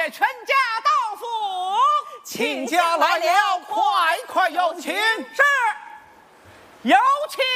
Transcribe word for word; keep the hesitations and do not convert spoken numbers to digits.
爷全家到府。 亲家来了，快快有请。 是，有请。